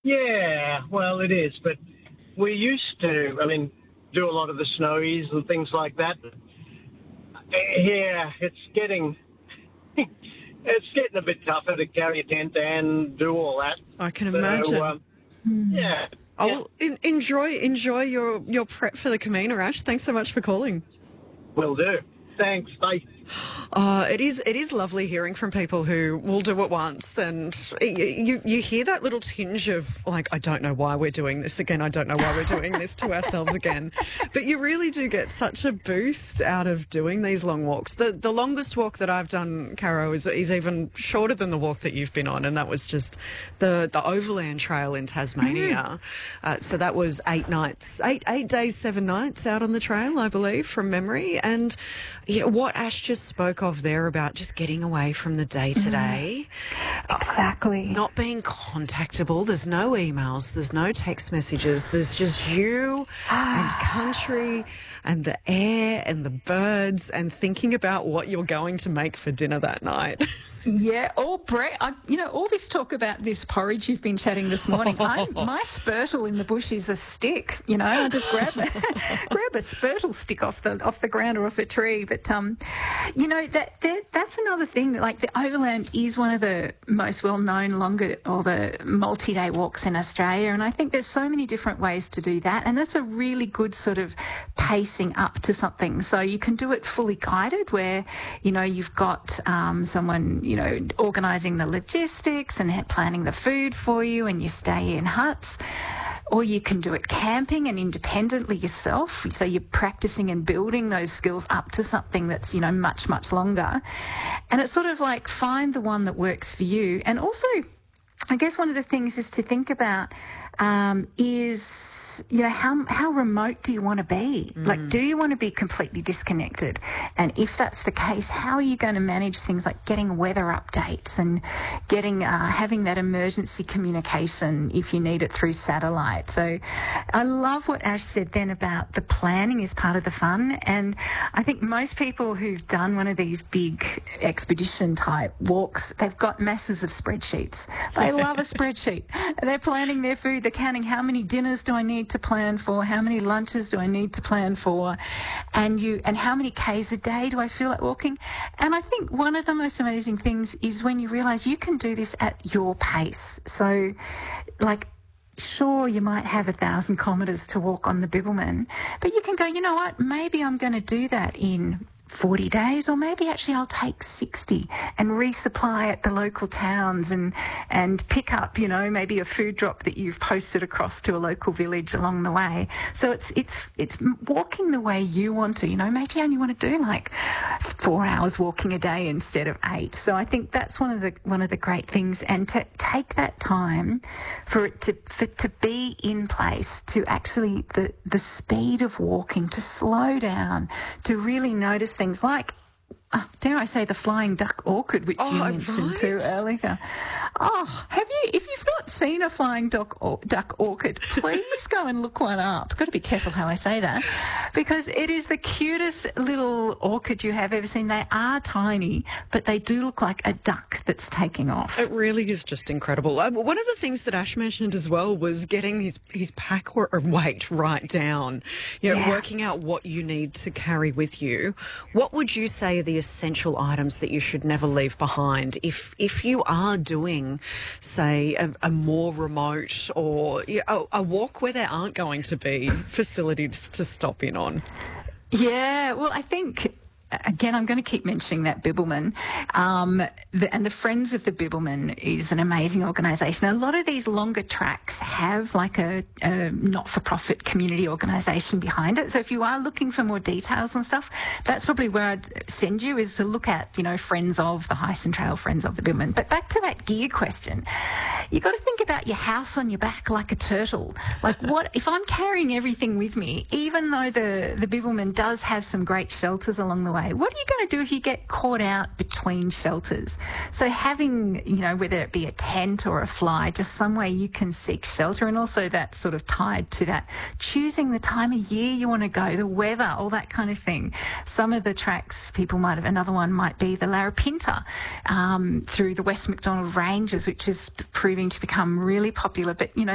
Yeah, well, it is, but we used to, do a lot of the snowies and things like that. Yeah, it's getting a bit tougher to carry a tent and do all that. I can imagine. Yeah. Oh, well, enjoy your prep for the Camino, Ash. Thanks so much for calling. Will do. Thanks. Bye. It is lovely hearing from people who will do it once, and you hear that little tinge of like, I don't know why we're doing this again. I don't know why we're doing this to ourselves again. But you really do get such a boost out of doing these long walks. The longest walk that I've done, Caro, is even shorter than the walk that you've been on, and that was just the Overland Trail in Tasmania. So that was 8 nights, 8 days, 7 nights out on the trail, I believe, from memory. And what Ash just spoke of there about just getting away from the day-to-day. Exactly. Not being contactable. There's no emails. There's no text messages. There's just you and country and the air and the birds and thinking about what you're going to make for dinner that night. Yeah, Brett, all this talk about this porridge you've been chatting this morning, my spurtle in the bush is a stick, I just grab a spurtle stick off the ground or off a tree. But, that's another thing. Like, the Overland is one of the most well-known the multi-day walks in Australia, and I think there's so many different ways to do that, and that's a really good sort of pacing up to something. So you can do it fully guided where, you've got someone, organising the logistics and planning the food for you, and you stay in huts. Or you can do it camping and independently yourself. So you're practicing and building those skills up to something that's, much, much longer. And it's sort of like find the one that works for you. And also, I guess one of the things is to think about is, how remote do you want to be? Like, do you want to be completely disconnected? And if that's the case, how are you going to manage things like getting weather updates and getting having that emergency communication if you need it through satellite? So I love what Ash said then about the planning is part of the fun. And I think most people who've done one of these big expedition type walks, they've got masses of spreadsheets. They love a spreadsheet. They're planning their food. They're counting how many dinners do I need to plan for, how many lunches do I need to plan for, and how many Ks a day do I feel like walking. And I think one of the most amazing things is when you realise you can do this at your pace. So, like, sure, you might have 1,000 kilometres to walk on the Bibbulmun, but you can go, you know what, maybe I'm going to do that in 40 days, or maybe actually I'll take 60 and resupply at the local towns and pick up, maybe a food drop that you've posted across to a local village along the way. So it's walking the way you want to, maybe you only want to do like 4 hours walking a day instead of 8. So I think that's one of the great things, and to take that time for it to be in place, to actually the speed of walking, to slow down, to really notice things like, dare I say, the flying duck orchid, which you mentioned too earlier. Oh, if you've not seen a flying duck orchid, please go and look one up. Got to be careful how I say that, because it is the cutest little orchid you have ever seen. They are tiny, but they do look like a duck that's taking off. It really is just incredible. One of the things that Ash mentioned as well was getting his pack or weight right down, working out what you need to carry with you. What would you say are the essential items that you should never leave behind if you are doing, say, a more remote or a walk where there aren't going to be facilities to stop in on? Yeah, well, I think, again, I'm going to keep mentioning that Bibbulmun. And the Friends of the Bibbulmun is an amazing organisation. A lot of these longer tracks have like a not-for-profit community organisation behind it. So if you are looking for more details and stuff, that's probably where I'd send you, is to look at, Friends of the Hyson Trail, Friends of the Bibbulmun. But back to that gear question, you've got to think about your house on your back like a turtle. Like, what if I'm carrying everything with me, even though the Bibbulmun does have some great shelters along the way? What are you going to do if you get caught out between shelters? So having, whether it be a tent or a fly, just some way you can seek shelter, and also that's sort of tied to that, choosing the time of year you want to go, the weather, all that kind of thing. Some of the tracks another one might be the Larapinta through the West Macdonald Ranges, which is proving to become really popular. But,